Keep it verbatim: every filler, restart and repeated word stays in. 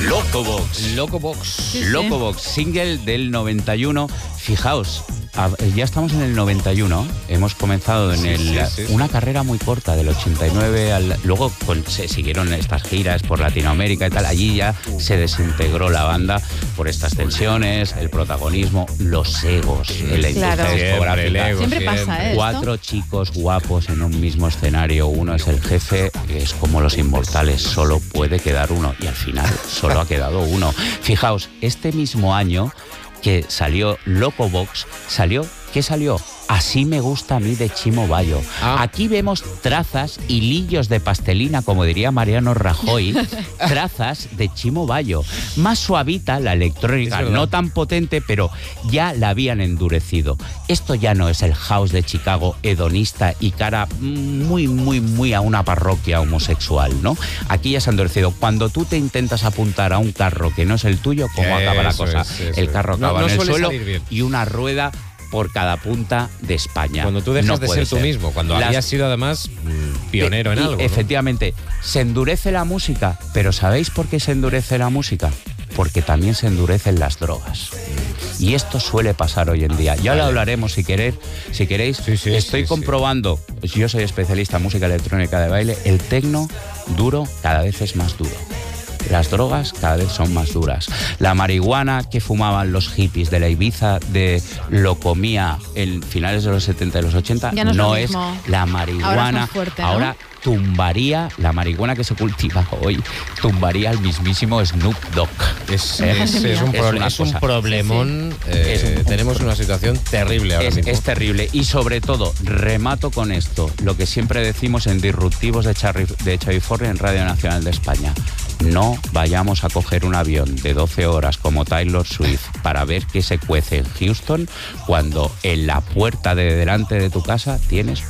Locobox. Locobox. Sí, sí. Locobox, single del noventa y uno. Fijaos, a- ya estamos en el noventa y uno. Hemos comenzado en Sí, el, sí, sí, sí. una carrera muy corta, del ochenta y nueve al... Luego con- se siguieron estas giras por Latinoamérica y tal. Allí ya se desintegró la banda por estas tensiones, el protagonismo, los egos en la Claro. industria Siempre, discográfica. el ego. Siempre pasa, siempre. ¿eh? Esto. Cuatro chicos guapos en un mismo escenario. Uno es el jefe, que es como los inmortales, solo puede quedar uno. Y al final solo ha quedado uno. Fijaos, este mismo año que salió Locobox, salió, ¿qué salió? Así me gusta a mí, de Chimo Bayo. Ah. Aquí vemos trazas, hilillos de pastelina, como diría Mariano Rajoy, trazas de Chimo Bayo. Más suavita la electrónica, Es verdad. no tan potente, pero ya la habían endurecido. Esto ya no es el house de Chicago hedonista y cara muy, muy, muy a una parroquia homosexual, ¿no? Aquí ya se ha endurecido. Cuando tú te intentas apuntar a un carro que no es el tuyo, ¿cómo acaba la Eso cosa? es, eso el es. carro No- acaba no en el suele suelo salir bien. y una rueda por cada punta de España. Cuando tú dejas No de puede ser tú mismo, cuando Las- habías sido además mm, pionero en y- algo. ¿no? Efectivamente, se endurece la música, pero ¿sabéis por qué se endurece la música? Porque también se endurecen las drogas. Y esto suele pasar hoy en día. Ya Vale. lo hablaremos si queréis. Si queréis, Sí, sí, estoy sí, sí. comprobando, yo soy especialista en música electrónica de baile, el tecno duro cada vez es más duro. Las drogas cada vez son más duras. La marihuana que fumaban los hippies de la Ibiza de Locomía en finales de los setenta y los ochenta Ya no es no lo es mismo. la marihuana. Ahora es más fuerte, ¿no? Ahora tumbaría, la marihuana que se cultiva hoy, tumbaría al mismísimo Snoop Dogg. Es, Eh, es- es un, es pro- una es un cosa. problemón. eh, Es un- tenemos una situación terrible ahora Es, mismo. es terrible. Y sobre todo, remato con esto, lo que siempre decimos en Disruptivos de, Charri, de Chaviforria en Radio Nacional de España. No vayamos a coger un avión de doce horas como Taylor Swift para ver qué se cuece en Houston cuando en la puerta de delante de tu casa tienes